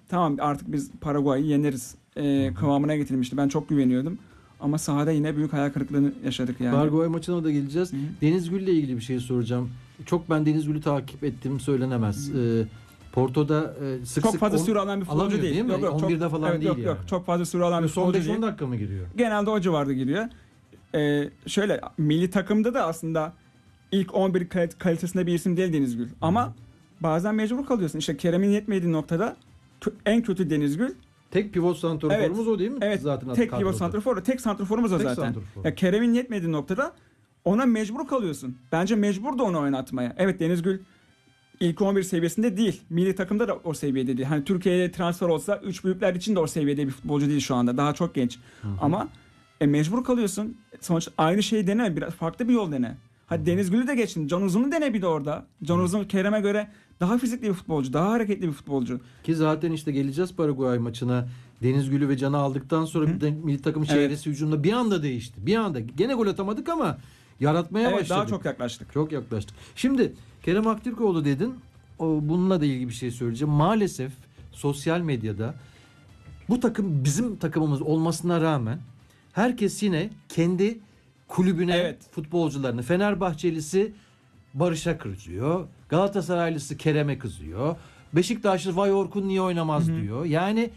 tamam artık biz Paraguay'ı yeneriz kıvamına getirmişti. Ben çok güveniyordum. Ama sahada yine büyük hayal kırıklığını yaşadık yani. Paraguay maçına da geleceğiz. Hı-hı. Deniz Gül'le ilgili bir şey soracağım. Çok ben Deniz Gül'ü takip ettiğim söylenemez. Porto'da sık çok sık fazla süre alan bir futbolcu değil. mi? Yok, 11'de çok, falan evet, değil yok, yani. Yok, çok fazla süre alan bir Son futbolcu 5-10 değil. dakika mı giriyor? Genelde o civarda giriyor. Şöyle milli takımda da aslında ilk 11 kalitesinde bir isim değil Deniz Gül. Ama bazen mecbur kalıyorsun. İşte Kerem'in yetmediği noktada en kötü Deniz Gül. Tek pivot santraforumuz o değil mi? Evet. Zaten tek pivot santrafor, tek santraforumuz o tek zaten. santrafor. Ya Kerem'in yetmediği noktada ona mecbur kalıyorsun. Bence mecbur da onu oynatmaya. Evet, Deniz Gül ilk 11 seviyesinde değil. Milli takımda da o seviyede değil. Hani Türkiye'ye transfer olsa 3 büyükler için de o seviyede bir futbolcu değil şu anda. Daha çok genç. Hı-hı. Ama mecbur kalıyorsun. Sonuçta aynı şeyi dene. Biraz farklı bir yol dene. Hadi Deniz Gül'ü de geçin. Can Uzun'u dene bir de orada. Can Uzun Kerem'e göre daha fizikli bir futbolcu. Daha hareketli bir futbolcu. Ki zaten işte geleceğiz Paraguay maçına. Deniz Gül'ü ve Can'ı aldıktan sonra bir de milli takım çevresi hücumda bir anda değişti. Bir anda. Gene gol atamadık ama yaratmaya başladık. Daha çok yaklaştık. Çok yaklaştık. Şimdi Kerem Aktürkoğlu dedin. Bununla da ilgili bir şey söyleyeceğim. Maalesef sosyal medyada bu takım bizim takımımız olmasına rağmen herkes yine kendi kulübüne futbolcularını, Fenerbahçelisi Barış'a kızıyor. Galatasaraylısı Kerem'e kızıyor. Beşiktaşlı vay Orkun niye oynamaz diyor. Yani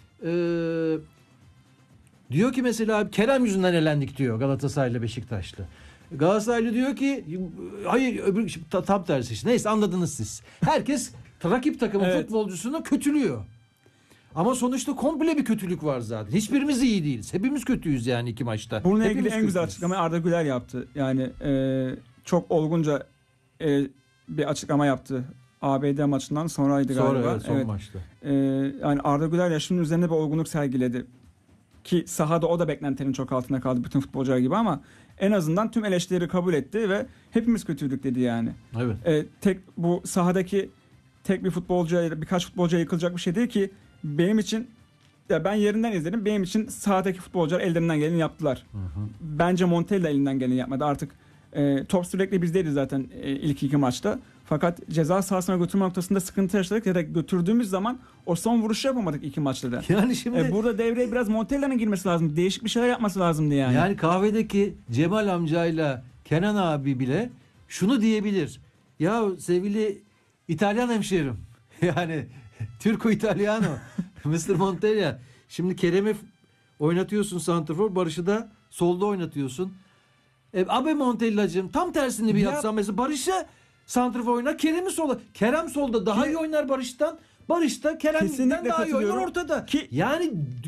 diyor ki mesela Kerem yüzünden elendik diyor Galatasaraylı Beşiktaşlı. Galatasaraylı diyor ki hayır öbür tam tersi işte. Neyse anladınız siz. Herkes rakip takımın futbolcusunu kötülüyor. Ama sonuçta komple bir kötülük var zaten. Hiçbirimiz iyi değiliz. Hepimiz kötüyüz yani iki maçta. Bununla Hepimiz ilgili en güzel açıklamayı Arda Güler yaptı. Yani çok olgunca bir açıklama yaptı. ABD maçından sonraydı galiba. Sonra son maçta. Yani Arda Güler yaşının üzerinde bir olgunluk sergiledi. Ki sahada o da beklentilerin çok altında kaldı bütün futbolcular gibi ama en azından tüm eleştirileri kabul etti ve hepimiz kötüydük dedi yani. Evet. Bu sahadaki tek bir futbolcuya, birkaç futbolcuya yıkılacak bir şey değil ki benim için, ya ben yerinden izledim. Benim için sahadaki futbolcular ellerinden geleni yaptılar. Hı. Bence Montella elinden geleni yapmadı. Artık top sürekli bizdeydi zaten ilk iki maçta. Fakat ceza sahasına götürme noktasında sıkıntı yaşadık ya da götürdüğümüz zaman o son vuruşu yapamadık iki maçta da. Yani şimdi burada devreye biraz Montella'nın girmesi lazım. Değişik bir şeyler yapması lazımdı yani. Yani kahvedeki Cemal amcayla Kenan abi bile şunu diyebilir. Ya sevgili İtalyan hemşerim. Yani Turco Italiano. Mr. Montella. Şimdi Kerem'i oynatıyorsun santrafor. Barış'ı da solda oynatıyorsun. Abi Montella'cığım tam tersini bir yapsan mesela Barış'a santrafor oynar. Kerem'i solda. Kerem solda daha iyi oynar Barış'tan. Barış da Kerem'den daha iyi oynar ortada. Yani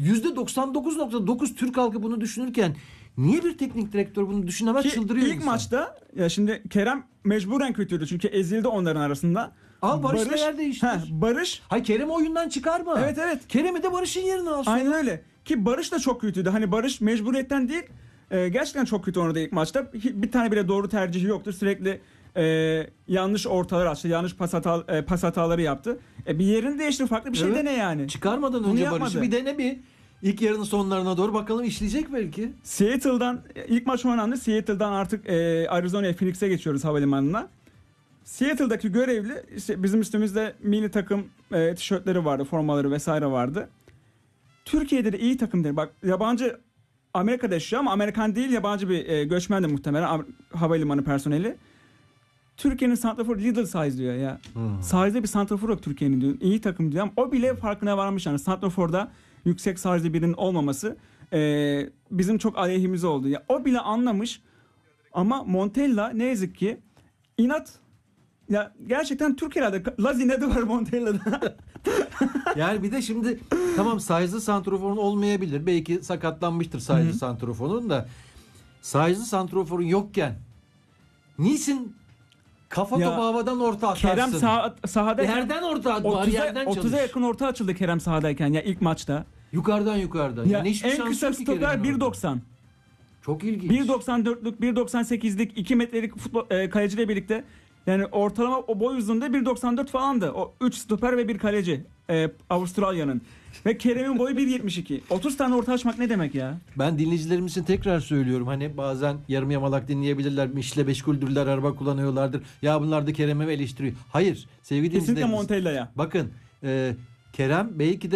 %99.9 Türk halkı bunu düşünürken niye bir teknik direktör bunu düşünemez, çıldırıyor İlk maçta ya şimdi Kerem mecburen kötüydü çünkü ezildi onların arasında. Barış'la yer değiştir. Barış. Hayır Kerem oyundan çıkarma. Evet. Kerem'i de Barış'ın yerine alsın. Aynen öyle. Ki Barış da çok kötüydü. Hani Barış mecburiyetten değil. Gerçekten çok kötü oynadı ilk maçta. Bir tane bile doğru tercihi yoktu. Sürekli yanlış ortalar açtı. Yanlış pas hataları yaptı. Bir yerini değiştir. Farklı bir şey dene yani. Çıkarmadan bunu önce yapmadı. Barış'ı bir dene bir. İlk yarının sonlarına doğru bakalım işleyecek belki. Seattle'dan ilk maç oynandı. Seattle'dan artık Arizona'ya, Phoenix'e geçiyoruz havalimanına. Seattle'daki görevli işte bizim üstümüzde milli takım tişörtleri vardı, formaları vesaire vardı. Türkiye'de de iyi takım değil. Bak yabancı Amerika'da yaşıyor ama Amerikan değil, yabancı bir göçmen de muhtemelen havalimanı personeli. Türkiye'nin santraforu little size diyor ya. Size'de bir santrafor yok Türkiye'nin diyor. İyi takım diyor ama o bile farkına varmış yani. Santraforda yüksek size'de birinin olmaması bizim çok aleyhimize oldu. Ya o bile anlamış ama Montella ne yazık ki inat. Ya gerçekten Türkiye'de Lazine de var Montella'da. Yani bir de şimdi tamam size'lı santraforun olmayabilir. Belki sakatlanmıştır size'lı santraforun da. Size'lı santraforun yokken niçin kafa topu havadan orta atarsın? Kerem sahada yerden orta at var, yerden çalış. 30'a yakın orta açıldı Kerem sahadayken ya ilk maçta. Yukarıdan. Ya en kısa stoper 1.90. Çok ilginç. 1.94'lük, 1.98'lik 2 metrelik kaleciyle birlikte yani ortalama o boy uzunluğunda 1.94 falandı. O 3 stoper ve bir kaleci Avustralya'nın. Ve Kerem'in boyu 1.72. 30 tane orta açmak ne demek ya? Ben dinleyicilerimiz için tekrar söylüyorum. Hani bazen yarım yamalak dinleyebilirler. İşle meşguldürler, araba kullanıyorlardır. Ya bunlar da Kerem'i eleştiriyor. Hayır sevgili dinleyicilerimiz. Kesinlikle Montella'ya. Bakın Kerem belki de